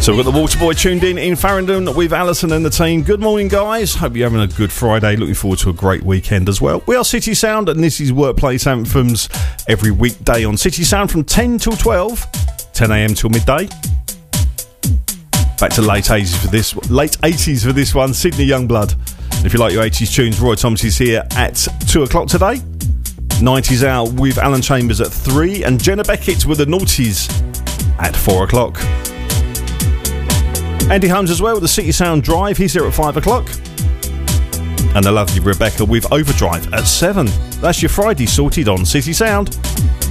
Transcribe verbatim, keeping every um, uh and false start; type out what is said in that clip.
So we've got the Waterboy tuned in in Farringdon with Alison and the team. Good morning, guys. Hope you're having a good Friday. Looking forward to a great weekend as well. We are City Sound, and this is Workplace Anthems every weekday on City Sound from ten till twelve, ten a.m. till midday. Back to late eighties for this, late eighties for this one. Sydney Youngblood. If you like your eighties tunes, Roy Thomas is here at two o'clock today. nineties out with Alan Chambers at three, and Jenna Beckett with the Naughties at four o'clock. Andy Holmes as well with the City Sound Drive. He's here at five o'clock. And the lovely Rebecca with Overdrive at seven. That's your Friday sorted on City Sound.